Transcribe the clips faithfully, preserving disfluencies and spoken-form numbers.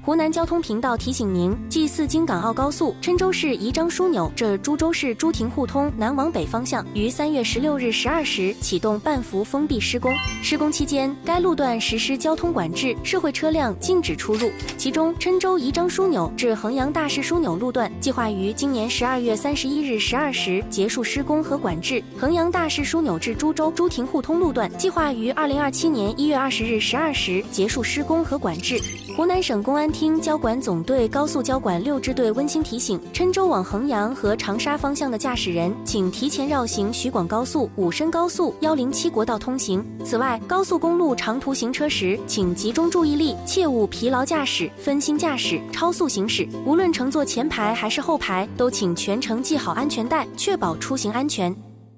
湖南交通频道提醒您，继四京港澳高速郴州市宜章枢纽至株洲市朱亭互通南往北方向于三月十六日十二时启动半幅封闭施工。施工期间，该路段实施交通管制，社会车辆禁止出入。其中，郴州宜章枢纽至衡阳大市枢纽路段计划于今年十二月三十一日十二时结束施工和管制；衡阳大市枢纽至株洲朱亭互通路段计划于二零二七年一月二十日十二时结束施工和管制。湖南省公安厅交管总队高速交管六支队温馨提醒：郴州往衡阳和长沙方向的驾驶人，请提前绕行徐广高速、武深高速、一零七国道通行。此外，高速公路长途行车时，请集中注意力，切勿疲劳驾驶、分心驾驶、超速行驶。无论乘坐前排还是后排，都请全程系好安全带，确保出行安全。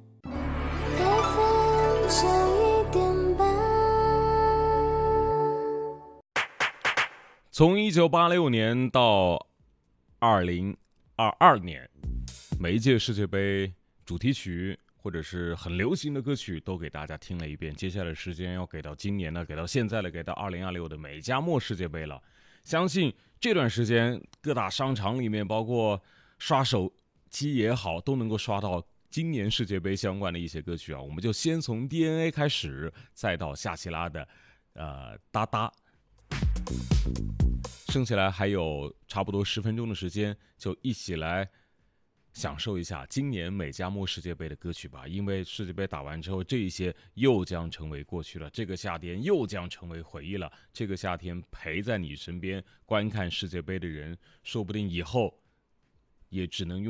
从一九八六年到二零二二年，每一届世界杯主题曲或者是很流行的歌曲都给大家听了一遍。接下来时间要给到今年呢，给到现在了，给到二零二六的美加墨世界杯了。相信这段时间各大商场里面，包括刷手机也好，都能够刷到今年世界杯相关的一些歌曲啊。我们就先从 D N A 开始，再到夏奇拉的呃哒哒。剩下来还有差不多十分钟的时间，就一起来享受一下今年美加墨世界杯的歌曲吧。因为世界杯打完之后，这一些又将成为过去了，这个夏天又将成为回忆了。这个夏天陪在你身边观看世界杯的人，说不定以后也只能用